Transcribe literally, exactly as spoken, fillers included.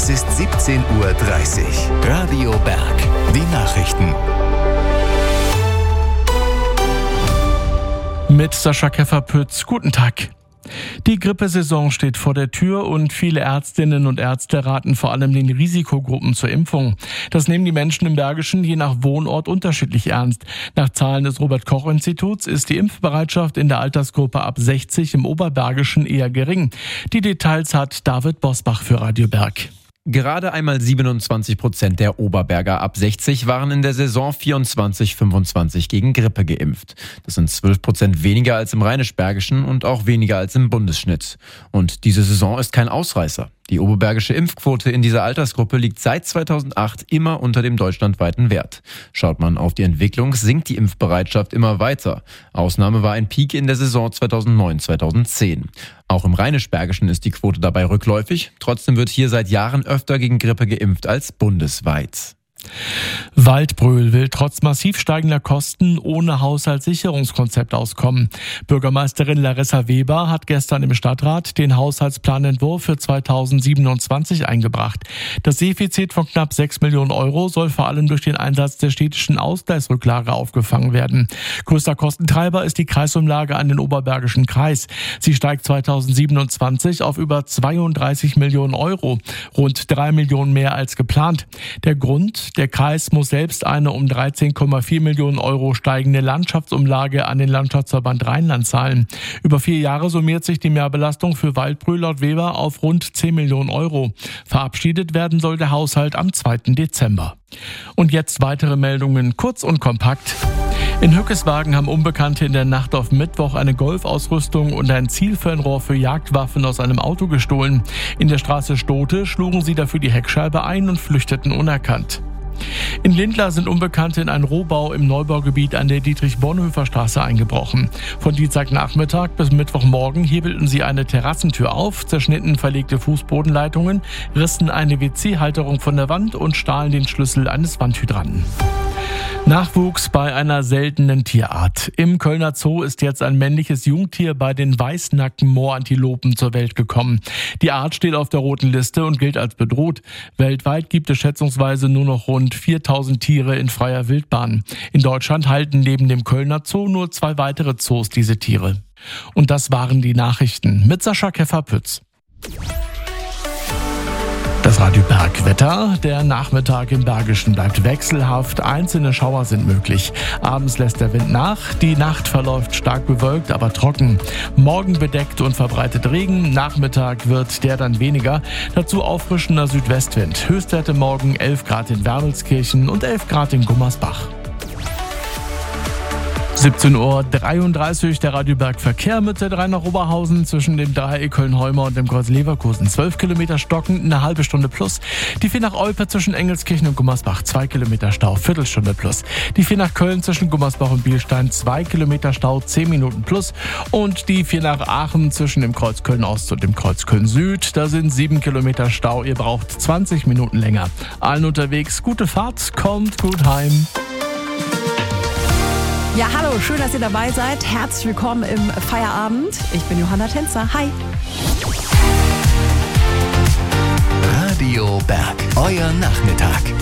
Es ist siebzehn Uhr dreißig. Radio Berg. Die Nachrichten. Mit Sascha Keffer-Pütz. Guten Tag. Die Grippesaison steht vor der Tür und viele Ärztinnen und Ärzte raten vor allem den Risikogruppen zur Impfung. Das nehmen die Menschen im Bergischen je nach Wohnort unterschiedlich ernst. Nach Zahlen des Robert-Koch-Instituts ist die Impfbereitschaft in der Altersgruppe ab sechzig im Oberbergischen eher gering. Die Details hat David Bosbach für Radio Berg. Gerade einmal siebenundzwanzig Prozent der Oberberger ab sechzig waren in der Saison vierundzwanzig fünfundzwanzig gegen Grippe geimpft. Das sind zwölf Prozent weniger als im Rheinisch-Bergischen und auch weniger als im Bundesschnitt. Und diese Saison ist kein Ausreißer. Die oberbergische Impfquote in dieser Altersgruppe liegt seit zweitausendacht immer unter dem deutschlandweiten Wert. Schaut man auf die Entwicklung, sinkt die Impfbereitschaft immer weiter. Ausnahme war ein Peak in der Saison zweitausendneun zweitausendzehn. Auch im Rheinisch-Bergischen ist die Quote dabei rückläufig. Trotzdem wird hier seit Jahren öfter gegen Grippe geimpft als bundesweit. Waldbröl will trotz massiv steigender Kosten ohne Haushaltssicherungskonzept auskommen. Bürgermeisterin Larissa Weber hat gestern im Stadtrat den Haushaltsplanentwurf für zweitausendsiebenundzwanzig eingebracht. Das Defizit von knapp sechs Millionen Euro soll vor allem durch den Einsatz der städtischen Ausgleichsrücklage aufgefangen werden. Größter Kostentreiber ist die Kreisumlage an den Oberbergischen Kreis. Sie steigt zweitausendsiebenundzwanzig auf über zweiunddreißig Millionen Euro, rund drei Millionen mehr als geplant. Der Grund: Der Kreis muss selbst eine um dreizehn Komma vier Millionen Euro steigende Landschaftsumlage an den Landschaftsverband Rheinland zahlen. Über vier Jahre summiert sich die Mehrbelastung für Waldbröl laut Weber auf rund zehn Millionen Euro. Verabschiedet werden soll der Haushalt am zweiten Dezember. Und jetzt weitere Meldungen, kurz und kompakt. In Hückeswagen haben Unbekannte in der Nacht auf Mittwoch eine Golfausrüstung und ein Zielfernrohr für Jagdwaffen aus einem Auto gestohlen. In der Straße Stote schlugen sie dafür die Heckscheibe ein und flüchteten unerkannt. In Lindlar sind Unbekannte in einen Rohbau im Neubaugebiet an der Dietrich-Bonhoeffer-Straße eingebrochen. Von Dienstagnachmittag bis Mittwochmorgen hebelten sie eine Terrassentür auf, zerschnitten verlegte Fußbodenleitungen, rissen eine W C-Halterung von der Wand und stahlen den Schlüssel eines Wandhydranten. Nachwuchs bei einer seltenen Tierart. Im Kölner Zoo ist jetzt ein männliches Jungtier bei den Weißnacken-Moorantilopen zur Welt gekommen. Die Art steht auf der roten Liste und gilt als bedroht. Weltweit gibt es schätzungsweise nur noch rund viertausend Tiere in freier Wildbahn. In Deutschland halten neben dem Kölner Zoo nur zwei weitere Zoos diese Tiere. Und das waren die Nachrichten mit Sascha Keffer-Pütz. Das Radio Berg Wetter. Der Nachmittag im Bergischen bleibt wechselhaft. Einzelne Schauer sind möglich. Abends lässt der Wind nach. Die Nacht verläuft stark bewölkt, aber trocken. Morgen bedeckt und verbreitet Regen. Nachmittag wird der dann weniger. Dazu auffrischender Südwestwind. Höchstwerte morgen elf Grad in Wermelskirchen und elf Grad in Gummersbach. siebzehn Uhr dreiunddreißig, der Radio Berg Verkehr mit der drei nach Oberhausen zwischen dem Dreieck Köln-Heumer und dem Kreuz Leverkusen. zwölf Kilometer stockend, eine halbe Stunde plus. Die vier nach Olpe zwischen Engelskirchen und Gummersbach, zwei Kilometer Stau, Viertelstunde plus. Die vier nach Köln zwischen Gummersbach und Bielstein, zwei Kilometer Stau, zehn Minuten plus. Und die vier nach Aachen zwischen dem Kreuz Köln-Ost und dem Kreuz Köln-Süd, da sind sieben Kilometer Stau. Ihr braucht zwanzig Minuten länger. Allen unterwegs, gute Fahrt, kommt gut heim. Ja, hallo, schön, dass ihr dabei seid. Herzlich willkommen im Feierabend. Ich bin Johanna Tänzer. Hi. Radio Berg, euer Nachmittag.